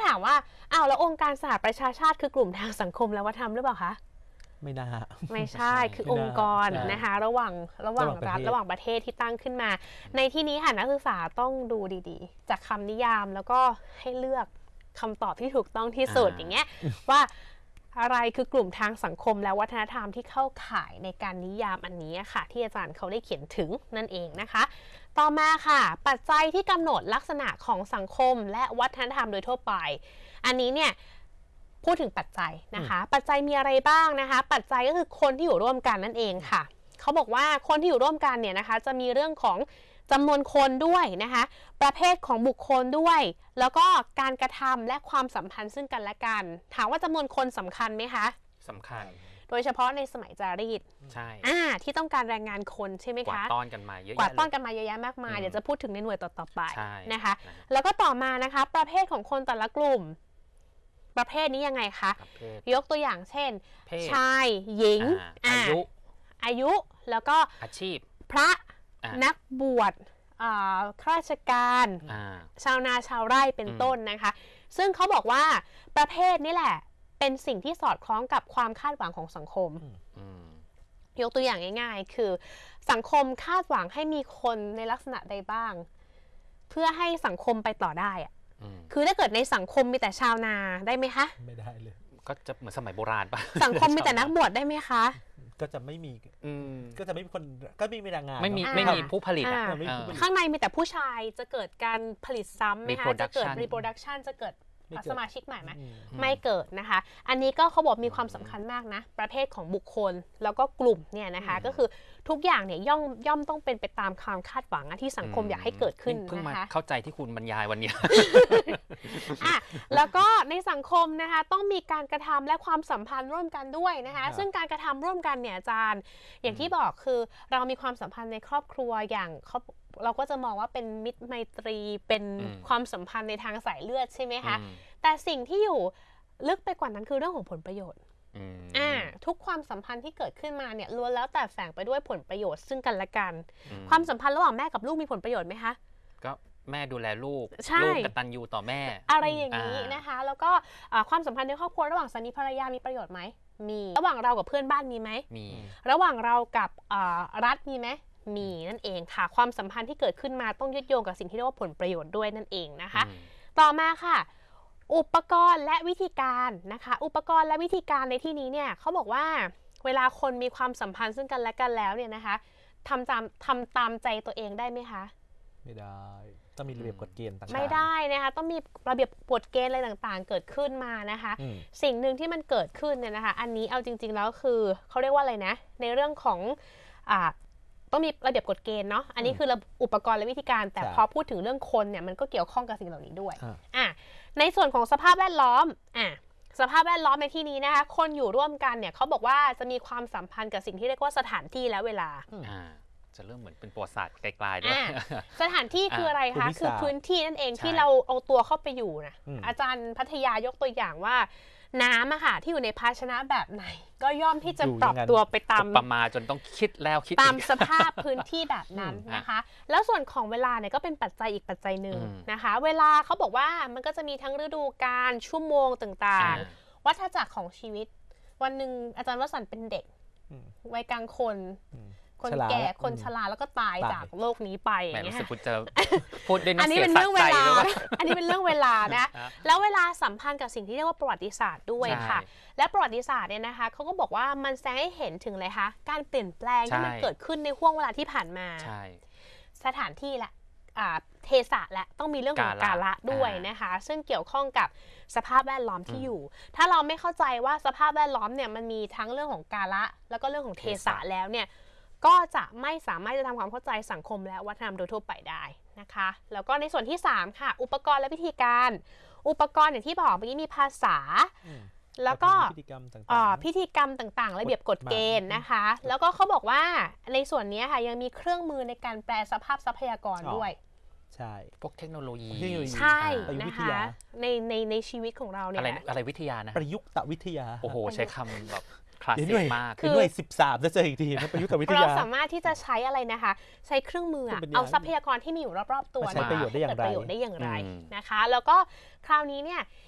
ามว่าอ้าวแล้วองค์การสหประชาชาติคือกลุ่มทางสังคมและวัฒนธรรมหรือเปล่าคะไม่น่าไม่ใช่คือองค์กรนะคะระหว่างรัฐระหว่างประเทศที่ตั้งขึ้นมาในที่นี้ค่ะนักศึกษาต้องดูดีๆจากคำนิยามแล้วก็ให้เลือกคำตอบที่ถูกต้องที่สุดอย่างเงี้ยว่าอะไรคือกลุ่มทางสังคมและวัฒนธรรมที่เข้าข่ายในการนิยามอันนี้ค่ะที่อาจารย์เขาได้เขียนถึงนั่นเองนะคะต่อมาค่ะปัจจัยที่กำหนดลักษณะของสังคมและวัฒนธรรมโดยทั่วไปอันนี้เนี่ยพูดถึงปัจจัยนะคะปัจจัยมีอะไรบ้างนะคะปัจจัยก็คือคนที่อยู่ร่วมกันนั่นเองค่ะเขาบอกว่าคนที่อยู่ร่วมกันเนี่ยนะคะจะมีเรื่องของจำนวนคนด้วยนะคะประเภทของบุคคลด้วยแล้วก็การกระทำและความสัมพันธ์ซึ่งกันและกันถามว่าจำนวนคนสำคัญไหมคะสำคัญโดยเฉพาะในสมัยจารีตใช่ที่ต้องการแรงงานคนใช่ไหมคะกวาดต้อนกันมาเยอะกวาดต้อนกันมาเยอะแยะมากมายเดี๋ยวจะพูดถึงในหน่วยต่อๆไปนะคะนะแล้วก็ต่อมานะคะประเภทของคนแต่ละกลุ่มประเภทนี้ยังไงคะยกตัวอย่างเช่นชายหญิงอายุแล้วก็อาชีพพระนักบวชข้าราชการชาวนาชาวไร่เป็นต้นนะคะซึ่งเขาบอกว่าประเภทนี้แหละเป็นสิ่งที่สอดคล้องกับความคาดหวังของสังคมยกตัวอย่างง่ายๆคือสังคมคาดหวังให้มีคนในลักษณะใดบ้างเพื่อให้สังคมไปต่อได้อะคือถ้าเกิดในสังคมมีแต่ชาวนาได้ไหมคะไม่ได้เลยก็จะเหมือนสมัยโบราณป่ะสังคมมีแต่นักบวชได้ไหมคะก็จะไม่มีก็จะไม่มีคนก็ไม่มีแรงงานไม่มีผู้ผลิตข้างในมีแต่ผู้ชายจะเกิดการผลิตซ้ำไหมคะจะเกิด reproduction จะเกิดสมาชิกใหม่ไหมไม่เกิดนะคะอันนี้ก็เขาบอกมีความสำคัญมากนะประเภทของบุคคลแล้วก็กลุ่มเนี่ยนะคะก็คือทุกอย่างเนี่ยย่อมต้องเป็นไปตามความคาดหวังที่สังคมอยากให้เกิดขึ้นนะคะเพิ่งมาเข้าใจที่คุณบรรยายวันนี้แล้วก็ในสังคมนะคะต้องมีการกระทำและความสัมพันธ์ร่วมกันด้วยนะคะซึ่งการกระทำร่วมกันเนี่ยอาจารย์อย่างที่บอกคือเรามีความสัมพันธ์ในครอบครัวอย่างเราก็จะมองว่าเป็นมิตรไมตรีเป็นความสัมพันธ์ในทางสายเลือดใช่ไหมคะแต่สิ่งที่อยู่ลึกไปกว่านั้นคือเรื่องของผลประโยชน์ทุกความสัมพันธ์ที่เกิดขึ้นมาเนี่ยล้วนแล้วแต่แฝงไปด้วยผลประโยชน์ซึ่งกันและกันความสัมพันธ์ระหว่างแม่กับลูกมีผลประโยชน์ไหมคะก็แม่ดูแลลูกลูกกตัญญูต่อแม่อะไรอย่างนี้นะคะแล้วก็ความสัมพันธ์ในครอบครัวระหว่างสามีภรรยามีประโยชน์ไหมมีระหว่างเรากับเพื่อนบ้านมีไหมมีระหว่างเรากับรัฐมีไหมมีนั่นเองค่ะความสัมพันธ์ที่เกิดขึ้นมาต้องยึดโยงกับสิ่งที่เรียกว่าผลประโยชน์ด้วยนั่นเองนะคะต่อมาค่ะอุปกรณ์และวิธีการนะคะอุปกรณ์และวิธีการในที่นี้เนี่ยเขาบอกว่าเวลาคนมีความสัมพันธ์ซึ่งกันและกันแล้วเนี่ยนะคะทำตามใจตัวเองได้ไหมคะไม่ได้ต้องมีระเบียบกฎเกณฑ์ต่างๆไม่ได้นะคะต้องมีระเบียบกฎเกณฑ์อะไรต่างๆเกิดขึ้นมานะคะสิ่งหนึ่งที่มันเกิดขึ้นเนี่ยนะคะอันนี้เอาจริงๆแล้วคือเขาเรียกว่าอะไรนะในเรื่องของต้องมีระเบียบกฎเกณฑ์เนาะอันนี้คืออุปกรณ์และวิธีการแต่พอพูดถึงเรื่องคนเนี่ยมันก็เกี่ยวข้องกับสิ่งเหล่านี้ด้วยในส่วนของสภาพแวดล้อมสภาพแวดล้อมในที่นี้นะคะคนอยู่ร่วมกันเนี่ยเขาบอกว่าจะมีความสัมพันธ์กับสิ่งที่เรียกว่าสถานที่และเวลาจะเริ่มเหมือนเป็นประวัติศาสตร์ไกลๆด้วยสถานที่คืออะไรคะคือพื้นที่นั่นเองที่เราเอาตัวเข้าไปอยู่นะอาจารย์พัทยายกตัวอย่างว่าน้ำอะค่ะที่อยู่ในภาชนะแบบไหนก็ย่อมที่จะปรับตัวไปตามประมาณจนต้องคิดแล้วคิดตามสภาพพื้นที่แบบนั้นนะคะแล้วส่วนของเวลาเนี่ยก็เป็นปัจจัยอีกปัจจัยหนึ่งนะคะเวลาเขาบอกว่ามันก็จะมีทั้งฤดูกาลชั่วโมงต่างๆวัฏจักรของชีวิตวันหนึ่งอาจารย์วสันต์เป็นเด็กวัยกลางคนคนแก่คนชราแล้วก็ตายจากโลกนี้ไปอย่างเงี้ยคุณจะพูดได้อันนี้เป็นเรื่องเวลาอันนี้เป็นเรื่องเวลานะแล้วเวลาสัมพันธ์กับสิ่งที่เรียกว่าประวัติศาสตร์ด้วยค่ะและประวัติศาสตร์เนี่ยนะคะเขาก็บอกว่ามันแสดงให้เห็นถึงอะไรคะการเปลี่ยนแปลงที่มันเกิดขึ้นในห่วงเวลาที่ผ่านมาสถานที่และเทศะและต้องมีเรื่องของกาละด้วยนะคะซึ่งเกี่ยวข้องกับสภาพแวดล้อมที่อยู่ถ้าเราไม่เข้าใจว่าสภาพแวดล้อมเนี่ยมันมีทั้งเรื่องของกาละแล้วก็เรื่องของเทศะแล้วเนี่ยก็จะไม่สามารถจะทำความเข้าใจสังคมและวัฒนธรรมโดยทั่วไปได้นะคะแล้วก็ในส่วนที่3ค่ะอุปกรณ์และวิธีการอุปกรณ์อย่างที่บอกเมื่อกี้มีภาษาแล้วก็พิธีกรรมต่างๆระเบียบกฎเกณฑ์นะคะแล้วก็เขาบอกว่าในส่วนนี้ค่ะยังมีเครื่องมือในการแปลสภาพทรัพยากรด้วยใช่พวกเทคโนโลยีใช่นะคะในชีวิตของเราเนี่ยอะไรวิทยานะประยุกต์วิทยาโอ้โหใช้คำแบบคลาสสิกมากคือหน่วย13จะเจออีกทีนะประยุกต์วิทยาเราสามารถที่จะใช้อะไรนะคะใช้เครื่องมือเอาทรัพยากรที่มีอยู่รอบๆตัวใช้ประโยชน์ได้อย่างไรนะคะแล้วก็คราวนี้เนี่ย